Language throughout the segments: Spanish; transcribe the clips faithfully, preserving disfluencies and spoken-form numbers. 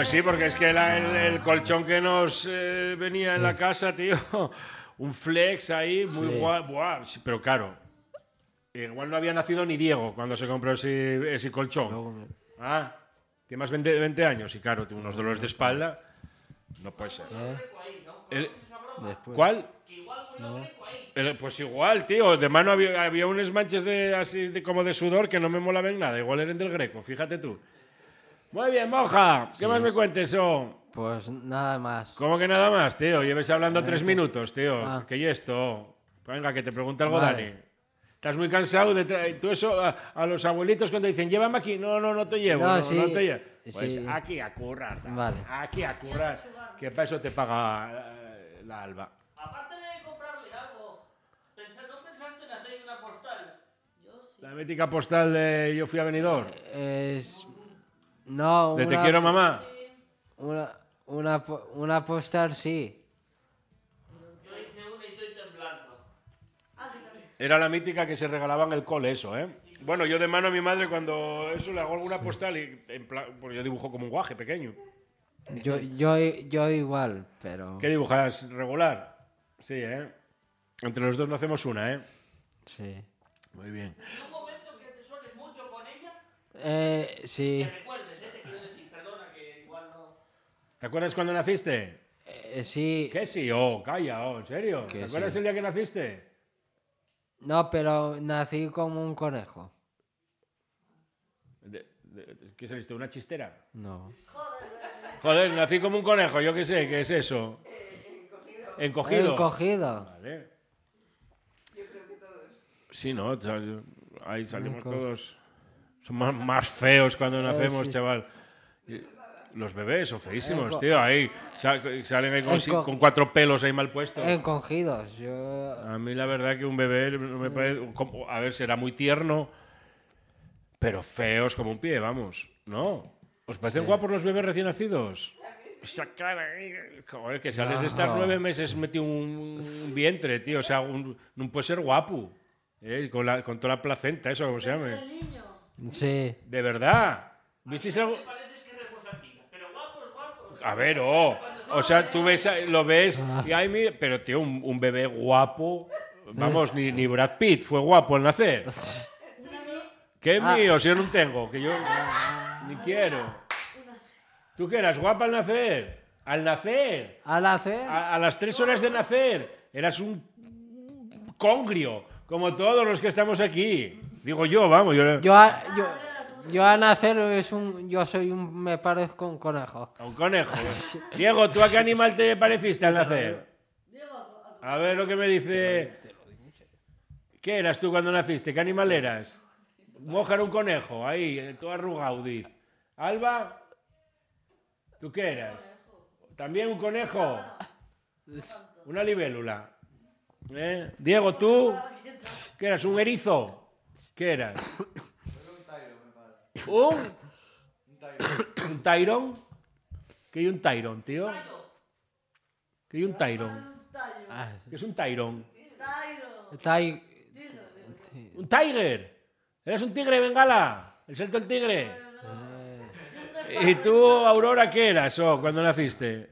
Pues sí, porque es que la- el, el colchón que nos eh, venía Sí. en la casa, tío, un flex ahí, muy Sí. guay, buah, sí, pero caro. Igual no había nacido ni Diego cuando se compró ese, ese colchón. Luego me- Ah, tiene más veinte, veinte años y claro, tiene unos dolores de espalda. No puede ser. ¿Eh? El- Después. ¿Cuál? No. El- pues igual, tío. De mano había, había unos manches de, así de, como de sudor que no me molaban nada. Igual eran del Greco, fíjate tú. Muy bien, Moja. ¿Qué Sí. más me cuentes, oh? Pues nada más. ¿Cómo que nada más, tío? Lleves hablando tres minutos, tío. Ah. ¿Qué y esto? Venga, que te pregunte algo, Vale. Dani. ¿Estás muy cansado de tra- tú eso a, a los abuelitos cuando dicen llévame aquí? No, no, no te llevo. No, No, sí, no te llevo. Pues sí. aquí a currar. Dani. Vale. Aquí a currar. Que para eso te paga eh, la Alba. Aparte de comprarle algo, pensa- ¿no pensaste en hacer una postal? La mítica postal de Yo fui a Benidorm. Es. No, De una, Te quiero, mamá. Una, una, po- una postal, sí. Yo hice una y estoy temblando. Era la mítica que se regalaban en el cole, eso, ¿eh? Bueno, yo de mano a mi madre cuando eso le hago alguna postal y en plan, pues yo dibujo como un guaje pequeño. Yo, yo, yo igual, pero. ¿Qué dibujas? ¿Regular? Sí, ¿eh? Entre los dos no hacemos una, ¿eh? Sí. Muy bien. ¿Y un momento que te sueles mucho con ella? Eh, sí. Que recuerdes, ¿eh? Te quiero decir, perdona que igual no... ¿Te acuerdas cuando naciste? Eh, sí. ¿Qué sí? Oh, calla, oh, ¿en serio? Que ¿Te acuerdas sí. el día que naciste? No, pero nací como un conejo. De- de- ¿Qué saliste? ¿Una chistera? No. Joder, nací como un conejo, yo qué sé, ¿qué es eso? Encogido. Encogido. Vale. Sí, ¿no? Sal- Ahí salimos Enco- todos. Son más, más feos cuando nacemos, sí. chaval. Y los bebés son feísimos, Enco- tío. Ahí sa- salen ahí con, Enco- con cuatro pelos ahí mal puestos. Encogidos. Yo. A mí la verdad que un bebé no me parece... como- A ver, será muy tierno, pero feos como un pie, vamos. ¿No? ¿Os parecen Sí. guapos los bebés recién nacidos? Esa cara ahí, joder, que sales de estar No. nueve meses metido un, un vientre, tío. O sea, un- no puede ser guapo. ¿eh? Con, la, con toda la placenta, eso, como se llame. Sí. De verdad. ¿Visteis algo? Pareces que reposan pica, pero guapos, guapos. A ver, oh. O sea, tú ves, a- lo ves y ay, mira, pero tío, un, un bebé guapo. Vamos, ni, ni Brad Pitt fue guapo al nacer. ¿Qué Ah. mío? Si yo no tengo, que yo ni quiero. ¿Tú qué eras guapa al nacer? Al nacer. Al hacer. A, a las tres horas de nacer. Eras un congrio, como todos los que estamos aquí. Digo yo, vamos. Yo, Yo, a- yo, yo al nacer es un, yo soy un, me parezco un conejo. a un conejo. Diego, ¿tú a qué animal te pareciste al nacer? A ver lo que me dice. ¿Qué eras tú cuando naciste? ¿Qué animal eras? Mojar un conejo, ahí, eh, todo arrugado, diz. Alba, ¿tú qué eras? ¿También un conejo? Una libélula. ¿Eh? Diego, ¿tú? ¿Qué eras? ¿Un erizo? ¿Qué eras? ¿Un? ¿Un Tyrón? ¿Qué hay un Tyrón, tío? ¿Qué hay un Tyrón? Ah, ¿Qué es un Tyrón? está ahí. ¡Un Tiger! ¿Eres un tigre, bengala? ¿El salto del tigre? ¿Y tú, Aurora, qué eras oh, cuando naciste?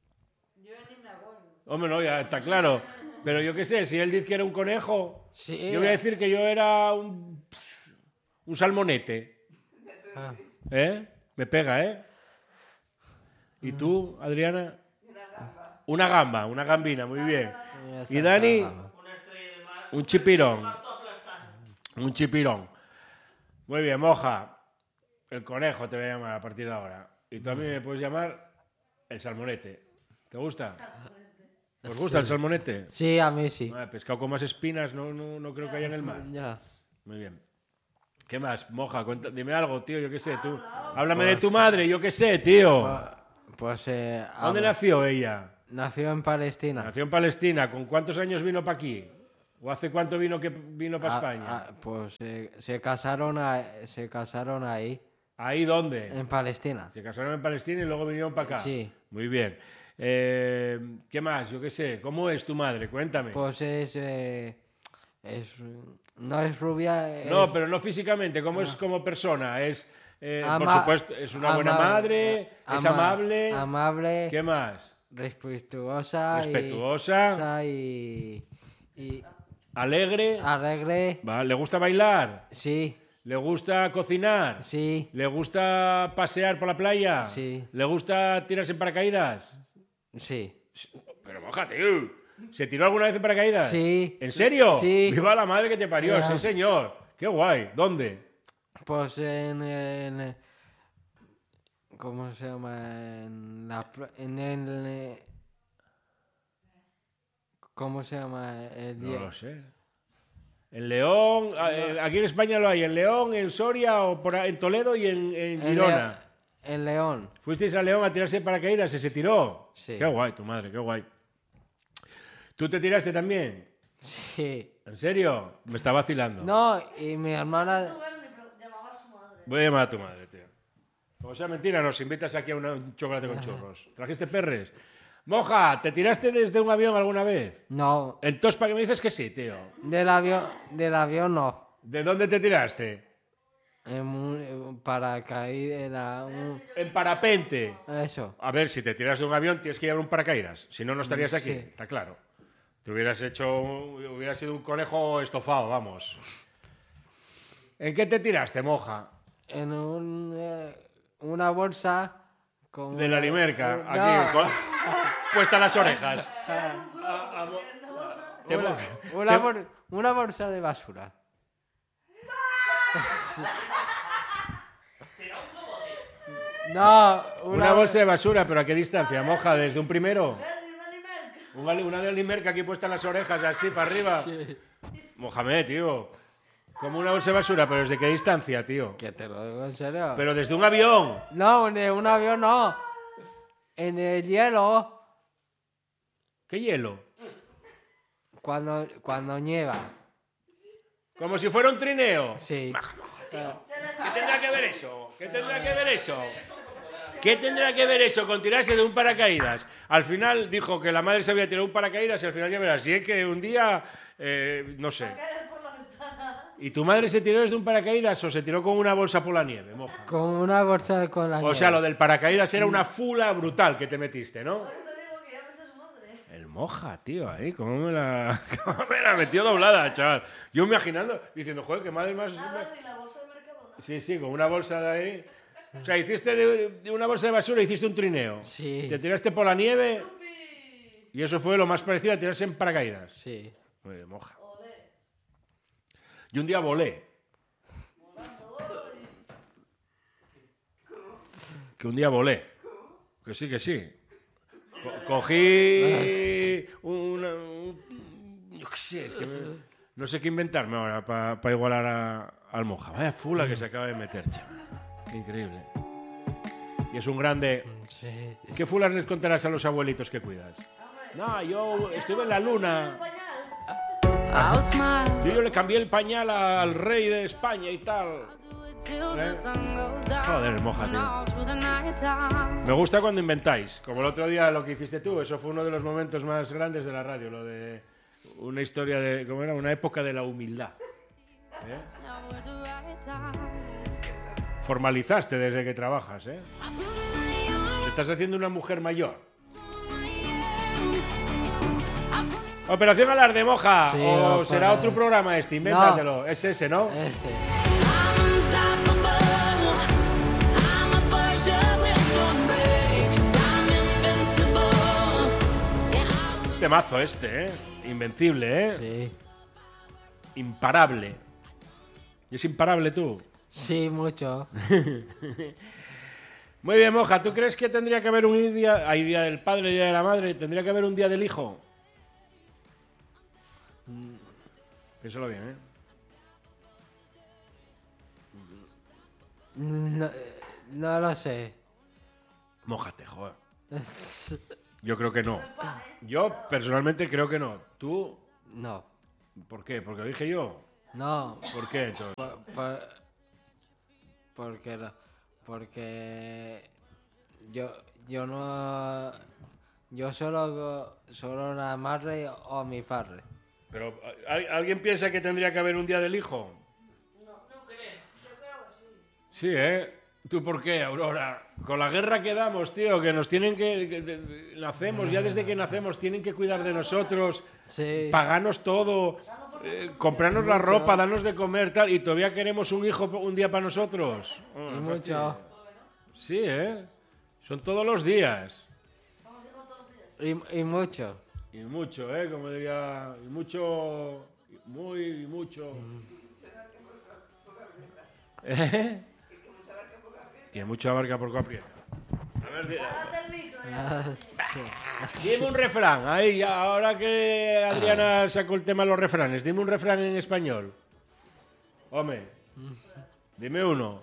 Hombre, no, ya está claro. Pero yo qué sé, si él dice que era un conejo, Sí. yo voy a decir que yo era un, un salmonete. Ah, ¿Eh? Me pega, ¿eh? ¿Y tú, Adriana? Una gamba, una gambina, muy bien. ya ¿Y está, Dani? vamos. Una estrella de mar. Un chipirón. Mato aplastando. Un chipirón. Muy bien, Moja. El conejo te voy a llamar a partir de ahora. Y tú a mí me puedes llamar el salmonete. ¿Te gusta? ¿Os gusta el salmonete? Sí, a mí sí. Ah, pescado con más espinas no, no, no creo que haya en el mar. Ya. Muy bien. ¿Qué más? Moja, cuenta- dime algo, tío, yo qué sé, tú. Háblame de tu madre, yo qué sé, tío. Pues eh, ¿Dónde habla- nació ella? nació en Palestina. Nació en Palestina. ¿Con cuántos años vino para aquí? ¿O hace cuánto vino que vino para Ah, España? ah, pues eh, se casaron a- se casaron ahí ¿Ahí dónde? en Palestina. Se casaron en Palestina y luego vinieron para acá. Sí. Muy bien. Eh, ¿Qué más? Yo qué sé. ¿Cómo es tu madre? Cuéntame. Pues es eh, es no es rubia. no, es- pero no físicamente. ¿Cómo es como persona? ¿Es, eh, Ama- por supuesto, es una buena amable, madre, es ama- amable. Amable, ¿Qué más? respetuosa, Respetuosa. y, y Alegre. alegre. Va, ¿le gusta bailar? Sí, ¿Le gusta cocinar? sí, ¿Le gusta pasear por la playa? Sí. ¿Le gusta tirarse en paracaídas? sí. Pero mójate, uh. ¿Se tiró alguna vez en paracaídas? Sí. ¿En serio? Sí. ¡Viva la madre que te parió! Ya. Sí, señor. ¡Qué guay! ¿Dónde? Pues en, en- ¿cómo se llama? En, la, pla- en el... ¿Cómo se llama? El No die- lo sé. En León, a- eh, aquí en España lo hay, en León, en Soria, o por ahí, en Toledo y en, en en Girona. Leo- en León. ¿Fuisteis a León a tirarse en paracaídas y se tiró? Sí. Qué guay, tu madre, qué guay. ¿Tú te tiraste también? Sí. ¿En serio? Me está vacilando. No, y mi hermana... Llamaba a su madre. Voy a llamar a tu madre, tío. Como sea mentira, nos invitas aquí a una- un chocolate con churros. ¿Trajiste perres? Moja, ¿te tiraste desde un avión alguna vez? No, Entonces, ¿para qué me dices que sí, tío? del avión, del avión no. ¿De dónde te tiraste? En un paracaídas, un- En parapente. eso. A ver, si te tiras de un avión tienes que llevar un paracaídas. Si no, no estarías aquí. Sí. Está claro. Te hubieras hecho... Hubieras sido un conejo estofado, vamos. ¿En qué te tiraste, moja? En un, eh, una bolsa con... De la una- limerca. no, Aquí, con- puesta las orejas. Te- una, una te- bol- una bolsa de basura. No, Una bolsa de basura, pero ¿a qué distancia, moja? ¿Desde un primero? Una, una de limerca aquí puesta en las orejas, así, para arriba. Mohamed, tío. Como una bolsa de basura, pero ¿desde qué distancia, tío? Que te lo digo en serio. Pero desde un avión. No, de un avión no. En el hielo, ¿Qué hielo? cuando, cuando nieva. Como si fuera un trineo. Sí. ¿Qué tendrá que ver eso? ¿Qué tendrá que ver eso? ¿Qué tendrá que ver eso con tirarse de un paracaídas? Al final dijo que la madre se había tirado un paracaídas y al final ya verás. Y es que un día, eh, no sé. ¿Y tu madre se tiró desde un paracaídas o se tiró con una bolsa por la nieve, moja? Con una bolsa con la O nieve. sea, lo del paracaídas era una fula brutal que te metiste, ¿no? El moja, tío, ahí, ¿cómo me la, cómo me la metió doblada, chaval? Yo imaginando, diciendo, joder, qué madre más... Sí, sí, con una bolsa de ahí... O sea, hiciste de, de una bolsa de basura, hiciste un trineo. Sí. Te tiraste por la nieve y eso fue lo más parecido a tirarse en paracaídas. Sí. Muy bien, moja. Y un día volé. Que un día volé. Que sí, que sí. Co- cogí una... un- yo qué sé, es que me- no sé qué inventarme ahora para igualar a, al moja. Vaya fula que se acaba de meter, chaval. Qué increíble. Y es un grande... Sí. ¿Qué fulas les contarás a los abuelitos que cuidas? No, yo estuve en la luna. I'll smile Yo, yo le cambié el pañal al rey de España y tal. till the sun goes down. Joder, moja, tío. All through the night time. Me gusta cuando inventáis, como el otro día lo que hiciste tú. Eso fue uno de los momentos más grandes de la radio, lo de una historia de, ¿cómo era? Una época de la humildad. ¿Eh? Now we're the right time. Formalizaste desde que trabajas, ¿eh? I put my arms Te estás haciendo una mujer mayor. around you. I put Operación Alarde, moja. Sí, o ojalá. será otro programa este, invéntatelo. Es ese, ¿no? Ese. I'm unstoppable. I'm a Porsche with no brakes. I'm invincible. Yeah, I will Temazo este, ¿eh? Invencible, ¿eh? Sí. Imparable. ¿Y es imparable tú? Sí, mucho. Muy bien, moja. ¿Tú crees que tendría que haber un día... Hay día del padre, día de la madre. ¿Tendría que haber un día del hijo? Piénsalo bien, ¿eh? No, no lo sé. Mójate, joder. Yo creo que no. Yo personalmente creo que no. ¿Tú? No. ¿Por qué? ¿Porque lo dije yo? No. ¿Por qué entonces? Por, por- porque, lo- porque yo, yo no... Yo solo, solo la madre o mi padre. Pero ¿al- ¿alguien piensa que tendría que haber un día del hijo? No creo. Yo creo que sí. Sí, ¿eh? ¿Tú por qué, Aurora? Con la guerra que damos, tío, que nos tienen que... que- de- nacemos, ya desde que nacemos, tienen que cuidar de nosotros, Sí. pagarnos todo, eh, comprarnos la ropa, darnos de comer, tal, y todavía queremos un hijo un día para nosotros. Oh, Y fastidio. mucho. Sí, ¿eh? Son todos los días. Y, y mucho. Y mucho, ¿eh? Como diría... Y mucho... Muy, y mucho... ¿Eh? Que mucho abarca poco aprieta. A ver, di- Ah, sí. dime un refrán. Ahí, ya, ahora que Adriana sacó el tema de los refranes, dime un refrán en español. Hombre, dime uno.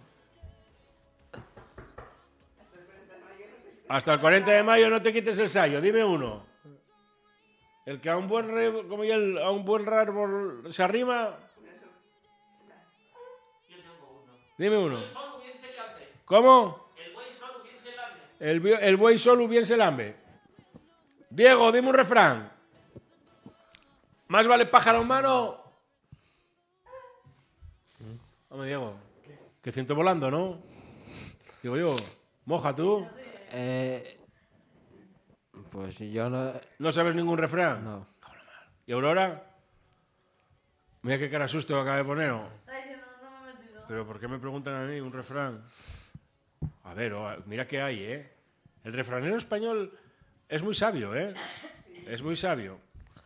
Hasta el cuarenta de mayo no te quites el sayo, dime uno. El que a un buen re- como ya el- a un buen árbol se arrima. Dime uno. Solo bien se llame. ¿Cómo? El güey solo bien se llame. El, bi- el buey solo bien se lambe. Diego, dime un refrán. Más vale pájaro en mano. Hombre, Diego. Que ciento volando, ¿no? Digo yo. Moja tú. Eh, pues yo no... ¿No sabes ningún refrán? No. ¿Y Aurora? Mira qué cara susto acaba de poner. ¿no? Pero ¿por qué me preguntan a mí un refrán? A ver, oh, mira qué hay, ¿eh? El refranero español es muy sabio, ¿eh? Es muy sabio.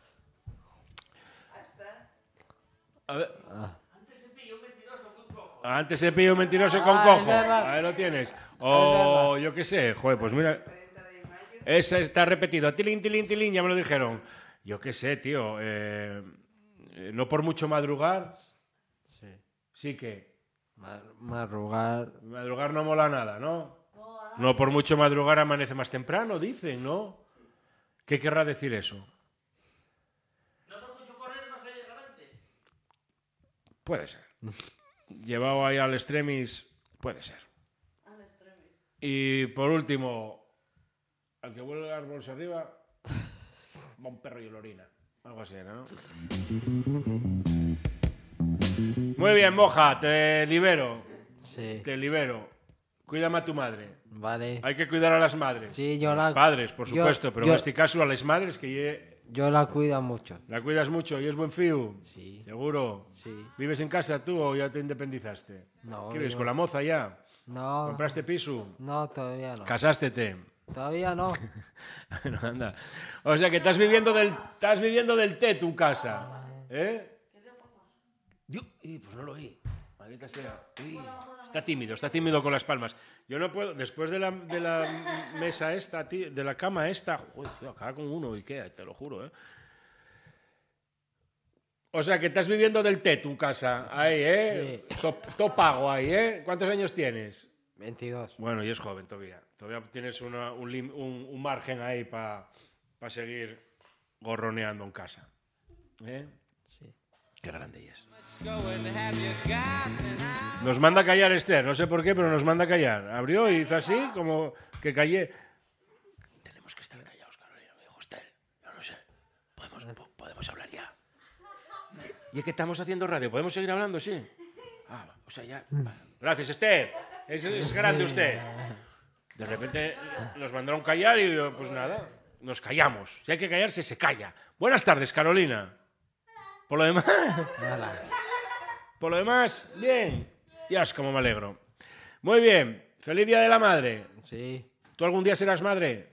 A ver. Antes se pilló un mentiroso muy cojo. Antes se pilló un mentiroso con Ah, cojo. es verdad. Ahí lo tienes. O yo qué sé, joder, pues mira. Ese está repetido. Tilín, tilín, tilín, ya me lo dijeron. Yo qué sé, tío. eh, eh, no por mucho madrugar, Sí. sí que. Mar- Madrugar. Madrugar no mola nada, ¿no? No por mucho madrugar amanece más temprano, dicen, ¿no? ¿Qué querrá decir eso? No por mucho correr vas a llegar antes. Puede ser. Llevado ahí al extremis, puede ser. Y por último, al que vuelve el árbol arriba, va un perro y lo orina. Algo así, ¿no? Muy bien, Moja, te libero. Sí. Te libero. Cuídame a tu madre. Vale. Hay que cuidar a las madres. Sí, yo Los la... padres, por yo- supuesto, pero yo- en este caso a las madres que ye- Yo la cuido mucho. la cuidas mucho y es buen fío. Sí. ¿Seguro? Sí. ¿Vives en casa tú o ya te independizaste? No, ¿Qué vives yo- con la moza ya? No. ¿Compraste piso? No, todavía no. ¿Casástete? Todavía no. No, anda. O sea que estás viviendo del, estás viviendo del té tu casa. ¿Eh? Dios, y pues no lo oí. Maldita sea. Uy, está tímido, está tímido con las palmas. Yo no puedo, después de la, de la mesa esta, tío, de la cama esta, joder, tío, acaba con uno y qué, te lo juro, ¿eh? O sea que estás viviendo del té tu casa, ahí, ¿eh? Todo todo pago ahí, ¿eh? ¿Cuántos años tienes? veintidós. Bueno, y es joven todavía. Todavía tienes una- un, lim- un- un margen ahí para seguir gorroneando en casa. ¿Eh? Sí. Qué grande es. Nos manda a callar Esther, no sé por qué, pero nos manda a callar. Abrió y hizo así, como que callé. Tenemos que estar callados, Carolina, me dijo Esther. Yo no sé. Podemos, po- podemos hablar ya. Y es que estamos haciendo radio, ¿podemos seguir hablando? Sí. Ah, o sea, ya. va. Gracias, Esther. Es, es grande usted. De repente nos mandaron callar y yo, pues nada, nos callamos. Si hay que callarse, se calla. Buenas tardes, Carolina. Por lo demás, Hola. por lo demás, bien. Ya es como me alegro. Muy bien. Feliz Día de la Madre. Sí. ¿Tú algún día serás madre?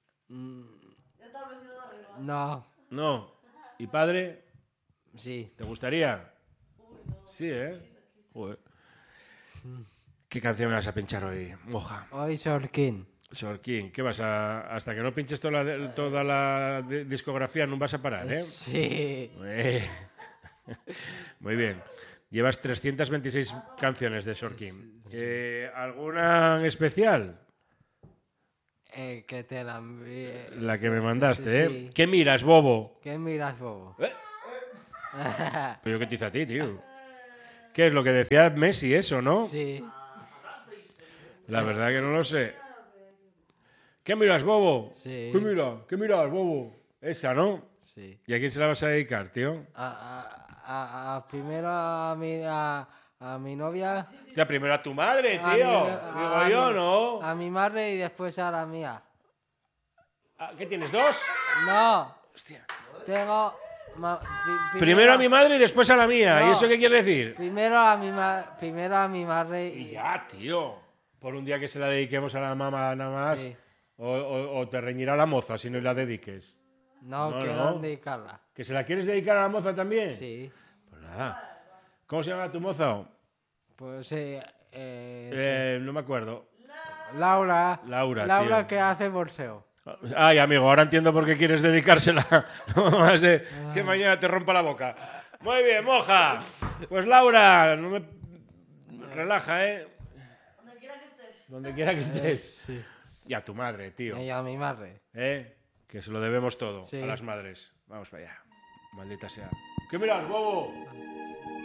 No. No. ¿Y padre? Sí. ¿Te gustaría? Sí, ¿eh? Joder. ¿Qué canción me vas a pinchar hoy, Moja? Hoy Sorkin. Sorkin, ¿qué vas a...? Hasta que no pinches toda la, toda la di- discografía no vas a parar, ¿eh? Sí. Eh. Muy bien. Llevas trescientas veintiséis canciones de Sorkin. Eh, ¿Alguna en especial? Eh, que te la envié. La que me mandaste, Sí, ¿eh? sí. ¿Qué miras, bobo? ¿Qué miras, bobo? ¿Eh? Pero yo qué te hice a ti, tío. ¿Qué es lo que decía Messi eso, no? Sí. La verdad que no lo sé. ¿Qué miras, bobo? Sí. ¿Qué mira? ¿Qué miras, bobo? Esa, ¿no? Sí. ¿Y a quién se la vas a dedicar, tío? A, a, a, a primero a, mi, a, A mi novia. O sea, primero a tu madre, a tío. mi- Digo a yo, mi- ¿no? A mi madre y después a la mía. Ah, ¿Qué tienes, dos? No. Hostia. Tengo. ma- pri- Primero a mi madre y después a la mía. No. ¿Y eso qué quiere decir? Primero a mi ma- primero a mi madre Y y. ya, tío. Por un día que se la dediquemos a la mamá nada más. Sí. O, o- o te reñirá la moza si no la dediques. No, No, quiero no. dedicarla. ¿Que se la quieres dedicar a la moza también? Sí. Pues nada. ¿Cómo se llama tu moza? Pues sí. eh, Eh, no me acuerdo. sí. Laura. Laura, Laura tío. que hace boxeo. Ay, amigo, ahora entiendo por qué quieres dedicársela. No más de que mañana te rompa la boca. Muy bien, moja. Pues Laura, no me... relaja, ¿eh? Donde quiera que estés. Donde quiera que estés. Sí. Y a tu madre, tío. Y a mi madre. ¿Eh? Que se lo debemos todo Sí. a las madres. Vamos para allá. Maldita sea. ¿Qué miras, bobo?